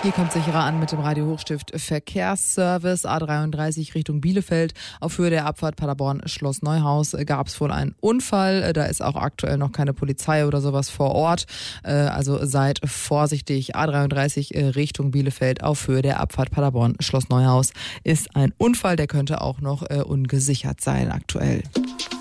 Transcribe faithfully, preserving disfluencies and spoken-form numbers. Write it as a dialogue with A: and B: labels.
A: Ihr kommt sicherer an mit dem Radio Hochstift Verkehrsservice. A dreiunddreißig Richtung Bielefeld. Auf Höhe der Abfahrt Paderborn-Schloss Neuhaus gab es wohl einen Unfall. Da ist auch aktuell noch keine Polizei oder sowas vor Ort. Also seid vorsichtig. A dreiunddreißig Richtung Bielefeld auf Höhe der Abfahrt Paderborn-Schloss Neuhaus ist ein Unfall. Der könnte auch noch ungesichert sein aktuell.